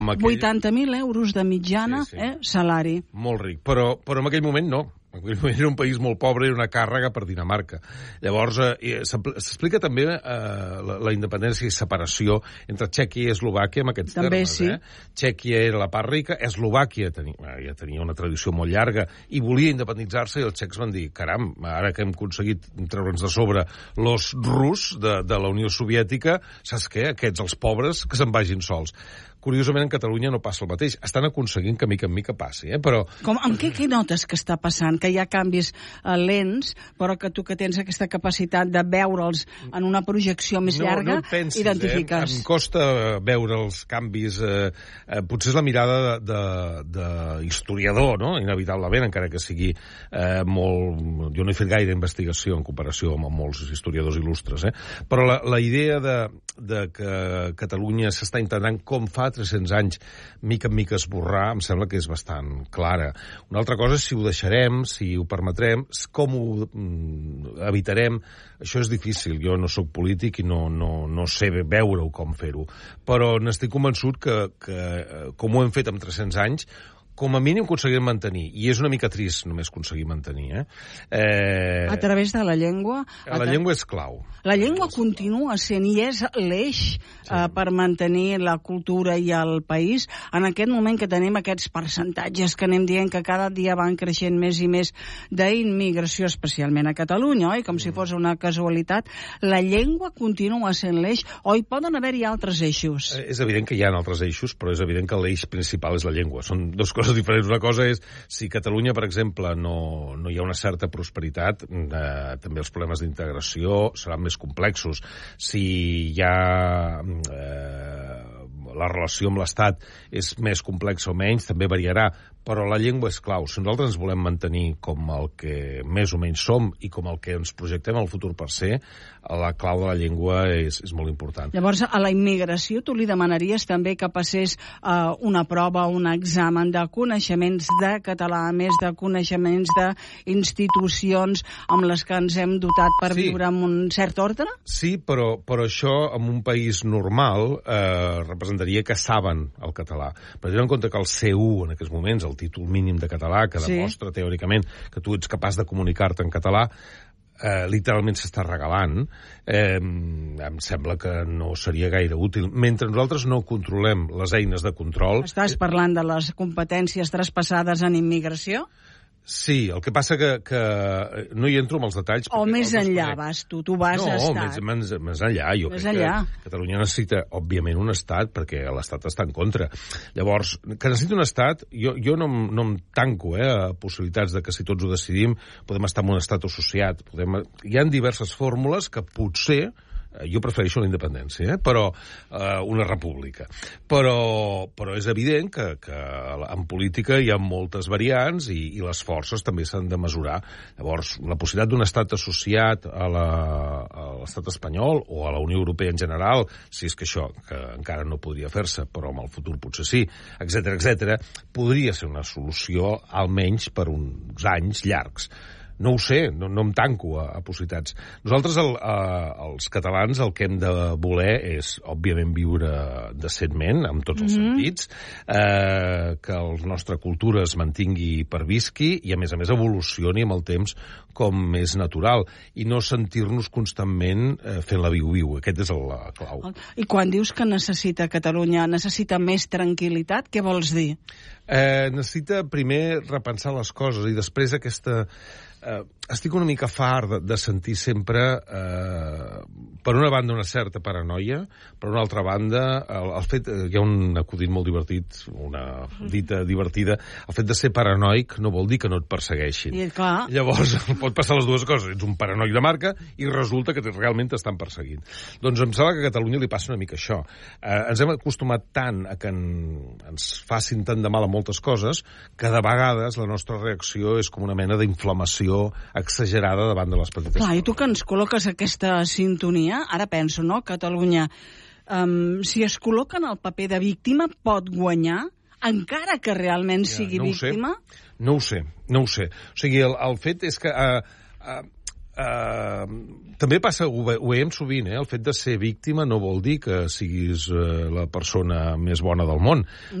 80.000 euros de mitjana, salari. Molt ric, però en aquell moment no. Era un país molt pobre, era una càrrega per Dinamarca. Llavors, s'explica també la independència i separació entre Txèquia i Eslovàquia amb aquests també termes. Sí. Txèquia era la part rica, Eslovàquia ja tenia una tradició molt llarga i volia independitzar-se, i els txecs van dir, caram, ara que hem aconseguit treure'ns de sobre los rus de la Unió Soviètica, saps què? Aquests, els pobres, que se'n vagin sols. Curiosament, en Catalunya no passa el mateix. Estan aconseguint que mica en mica passi, però... En què notes que està passant? Que hi ha canvis lents, però que tu que tens aquesta capacitat de veure'ls en una projecció més llarga, no et pensis, identifiques. Em costa veure els canvis. Potser és la mirada d'historiador, no? Inevitablement, encara que sigui molt... Jo no he fet gaire investigació en comparació amb molts historiadors il·lustres, però la idea de que Catalunya s'està intentant, com fa 300 anys, mica en mica esborrar, em sembla que és bastant clara. Una altra cosa és si ho deixarem, si ho permetrem, com ho evitarem. Això és difícil. Jo no sóc polític i no sé veure-ho com fer-ho. Però n'estic convençut que com ho hem fet amb 300 anys, com a mínim aconseguim mantenir. I és una mica trist només aconseguir mantenir. A través de la llengua... La llengua és clau. La llengua continua sent i és l'eix per mantenir la cultura i el país. En aquest moment que tenim aquests percentatges que anem dient que cada dia van creixent més i més d'immigració, especialment a Catalunya, oi? Com si fos una casualitat. La llengua continua sent l'eix o hi poden haver-hi altres eixos? És evident que hi ha altres eixos, però és evident que l'eix principal és la llengua. Són dues coses diferents. Una cosa és, si Catalunya, per exemple, no hi ha una certa prosperitat, també els problemes d'integració seran més complexos. Si hi ha la relació amb l'Estat és més complexa o menys, també variarà, però la llengua és clau. Si nosaltres ens volem mantenir com el que més o menys som i com el que ens projectem al futur per ser, la clau de la llengua és molt important. Llavors, a la immigració tu li demanaries també que passés una prova, un examen de coneixements de català, més de coneixements d'institucions amb les que ens hem dotat per viure amb un cert ordre? Sí, però això en un país normal representaria que saben el català. Però tenint en compte que el C1 en aquests moments, el títol mínim de català, que demostra teòricament que tu ets capaç de comunicar-te en català, literalment s'està regalant, em sembla que no seria gaire útil. Mentre nosaltres no controlem les eines de control... Estàs parlant de les competències traspassades en immigració? Sí, el que passa que no hi entro amb els detalls... O més enllà vas tu vas a Estat. No, més enllà. Jo crec que Catalunya necessita, òbviament, un Estat, perquè l'Estat està en contra. Llavors, que necessiti un Estat, jo no em tanco a possibilitats de que si tots ho decidim podem estar en un Estat associat. Hi ha diverses fórmules que potser... Jo prefereixo la independència, però una república. Però és evident que en política hi ha moltes variants i les forces també s'han de mesurar. Llavors, la possibilitat d'un estat associat a l'estat espanyol o a la Unió Europea en general, si és que això que encara no podria fer-se, però en el futur potser sí, etc., podria ser una solució almenys per uns anys llargs. No ho sé, no em tanco a possibilitats. Nosaltres, els catalans, el que hem de voler és, òbviament, viure decentment, en tots els sentits, que la nostra cultura es mantingui per visqui i, a més, evolucioni amb el temps com és natural, i no sentir-nos constantment fent la viu-viu. Aquest és la clau. I quan dius que necessita Catalunya, necessita més tranquil·litat, què vols dir? Necessita primer repensar les coses i després aquesta... estic una mica fart de sentir sempre, per una banda, una certa paranoia, per una altra banda, el fet, hi ha un acudit molt divertit, una dita divertida, el fet de ser paranoic no vol dir que no et persegueixin. I clar. Llavors, pot passar les dues coses. Ets un paranoic de marca i resulta que realment t'estan perseguint. Doncs em sembla que a Catalunya li passa una mica això. Ens hem acostumat tant a que ens facin tant de mal a moltes coses que de vegades la nostra reacció és com una mena d'inflamació exagerada davant de les petites coses. Clar, i tu que ens col·loques aquesta sintonia, ara penso, no?, Catalunya, si es col·loca en el paper de víctima, pot guanyar, encara que realment sigui víctima? No ho sé. O sigui, el fet és que també passa, ho veiem sovint, el fet de ser víctima no vol dir que siguis la persona més bona del món.